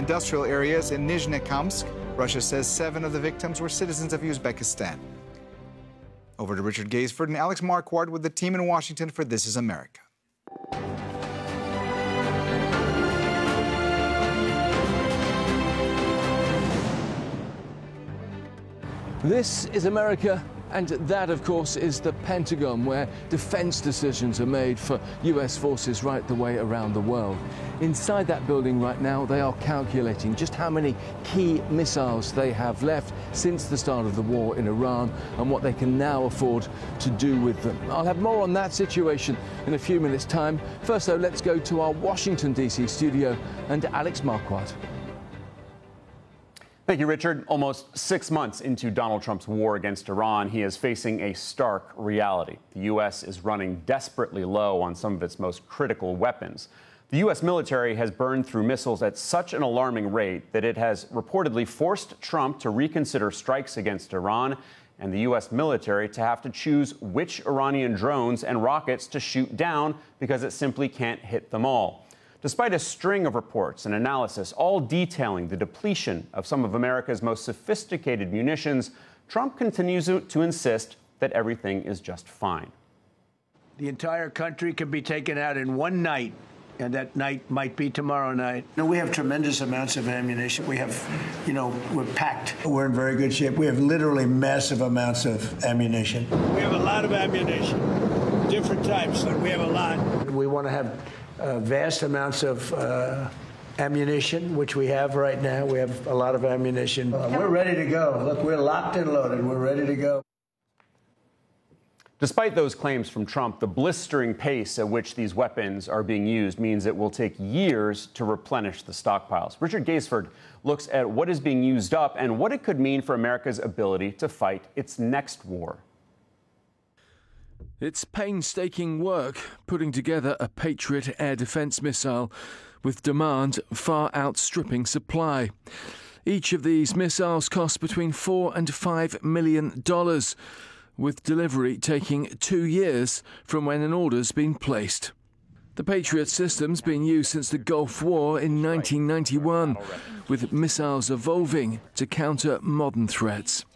industrial areas in Nizhnekamsk. Russia says 7 of the victims were citizens of Uzbekistan. Over to Richard Gaisford and Alex Marquardt with the team in Washington for This Is America. This is America, and that, of course, is the Pentagon, where defense decisions are made for US forces right the way around the world. Inside that building right now, they are calculating just how many key missiles they have left since the start of the war in Iran and what they can now afford to do with them. I'll have more on that situation in a few minutes' time. First, though, let's go to our Washington, D.C. studio and Alex Marquardt. Thank you, Richard. Almost 6 months into Donald Trump's war against Iran, he is facing a stark reality. The U.S. is running desperately low on some of its most critical weapons. The U.S. military has burned through missiles at such an alarming rate that it has reportedly forced Trump to reconsider strikes against Iran and the U.S. military to have to choose which Iranian drones and rockets to shoot down because it simply can't hit them all. Despite a string of reports and analysis all detailing the depletion of some of America's most sophisticated munitions, Trump continues to insist that everything is just fine. The entire country can be taken out in one night, and that night might be tomorrow night. No, we have tremendous amounts of ammunition. We have, we're packed. We're in very good shape. We have literally massive amounts of ammunition. We have a lot of ammunition, different types, but we have a lot. We want to have vast amounts of ammunition, which we have right now. We have a lot of ammunition. We're ready to go. Look, we're locked and loaded. We're ready to go. Despite those claims from Trump, the blistering pace at which these weapons are being used means it will take years to replenish the stockpiles. Richard Gaisford looks at what is being used up and what it could mean for America's ability to fight its next war. It's painstaking work putting together a Patriot air defense missile with demand far outstripping supply. Each of these missiles costs between $4 and $5 million, with delivery taking 2 years from when an order's been placed. The Patriot system's been used since the Gulf War in 1991, with missiles evolving to counter modern threats.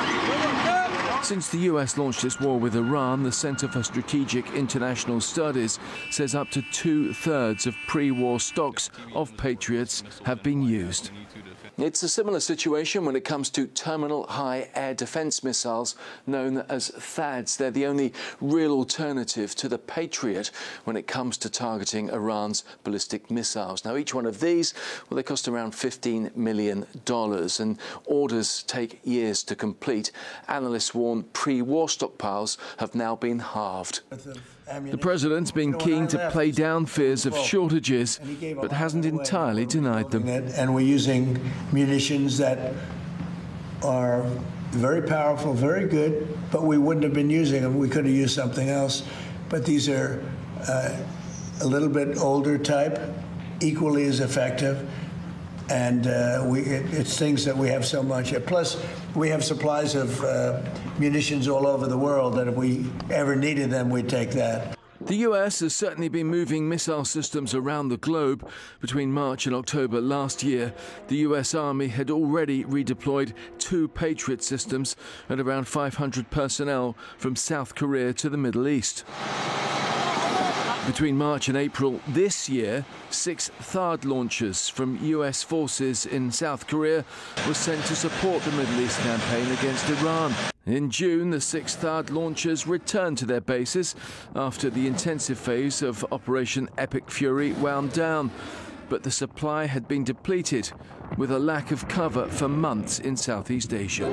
Since the US launched its war with Iran, the Center for Strategic International Studies says up to 2/3 of pre-war stocks of Patriots have been used. It's a similar situation when it comes to terminal high air defense missiles known as THAADs. They're the only real alternative to the Patriot when it comes to targeting Iran's ballistic missiles. Now, each one of these, well, they cost around $15 million, and orders take years to complete. Analysts warn pre-war stockpiles have now been halved. The president's been keen to play down fears of shortages, but hasn't entirely denied them. And we're using munitions that are very powerful, very good, but we wouldn't have been using them. We could have used something else. But these are a little bit older type, equally as effective. And it's things that we have so much. Plus, we have supplies of munitions all over the world that if we ever needed them, we'd take that. The US has certainly been moving missile systems around the globe. Between March and October last year, the US Army had already redeployed 2 Patriot systems and around 500 personnel from South Korea to the Middle East. Between March and April this year, 6 THAAD launchers from US forces in South Korea were sent to support the Middle East campaign against Iran. In June, the 6 THAAD launchers returned to their bases after the intensive phase of Operation Epic Fury wound down. But the supply had been depleted, with a lack of cover for months in Southeast Asia.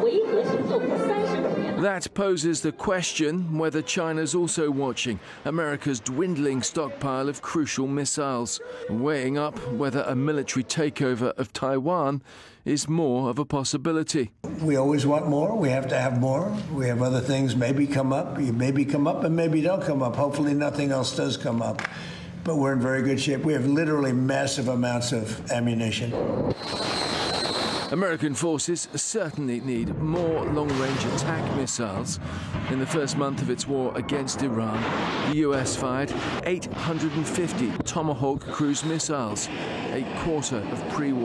That poses the question whether China's also watching America's dwindling stockpile of crucial missiles, weighing up whether a military takeover of Taiwan is more of a possibility. We always want more. We have to have more. We have other things maybe come up. Maybe come up and maybe don't come up. Hopefully nothing else does come up. But we're in very good shape. We have literally massive amounts of ammunition. American forces certainly need more long-range attack missiles. In the first month of its war against Iran, the US fired 850 Tomahawk cruise missiles, a quarter of pre-war